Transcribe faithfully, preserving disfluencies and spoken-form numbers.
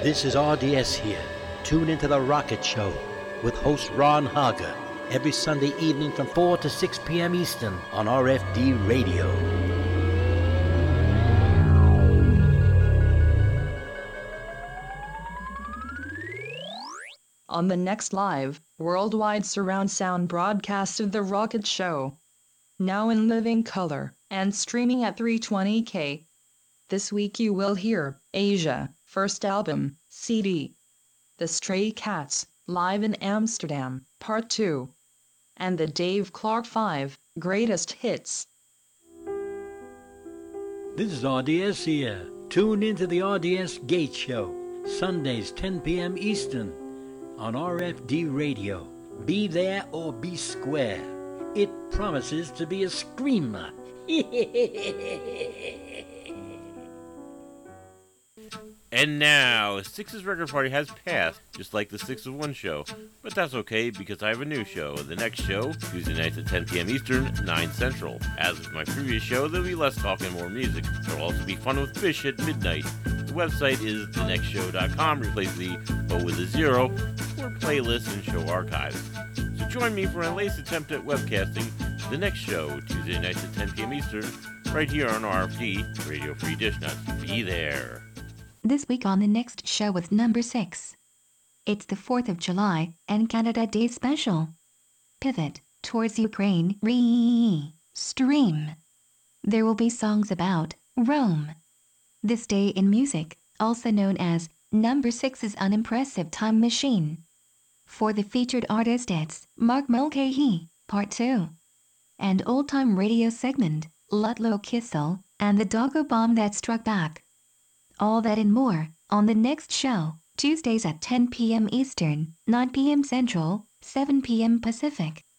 This is R D S here. Tune into The Rocket Show with host Ron Haga every Sunday evening from four to six p.m. Eastern on R F D Radio. On the next live, worldwide surround sound broadcast of The Rocket Show. Now in living color and streaming at three twenty k. This week you will hear Asia, first album, C D. The Stray Cats, live in Amsterdam, part two. And the Dave Clark five, greatest hits. This is R D S here. Tune into the R D S Gate Show, Sundays ten p.m. Eastern on R F D Radio. Be there or be square. It promises to be a screamer. And now, Six's Record Party has passed, just like the Six of One show. But that's okay, because I have a new show. The next show, Tuesday nights at ten p.m. Eastern, nine Central. As with my previous show, there'll be less talk and more music. There'll also be fun with Fish at midnight. The website is the next show dot com. Replace the O with a zero for playlists and show archives. So join me for my latest attempt at webcasting The Next Show, Tuesday nights at ten p.m. Eastern, right here on R F D, Radio Free Dish Nuts. Be there. This week on The Next Show with number six. It's the fourth of July and Canada Day special. Pivot towards Ukraine. Re-stream. There will be songs about Rome. This day in music, also known as number six's unimpressive time machine. For the featured artist it's Mark Mulcahy, part two. And old-time radio segment, Ludlow Kissel, and the Doggo Bomb that struck back. All that and more, on the next show, Tuesdays at ten p.m. Eastern, nine p.m. Central, seven p.m. Pacific.